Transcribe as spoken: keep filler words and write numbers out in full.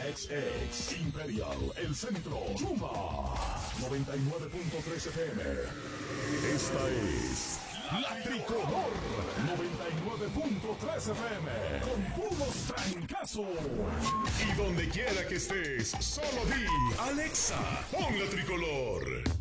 X X, Imperial, El Centro, Chumba, noventa y nueve punto tres F M. Esta es La Tricolor, noventa y nueve punto tres F M, con puros trancazos. Y donde quiera que estés, solo di, Alexa, pon La Tricolor.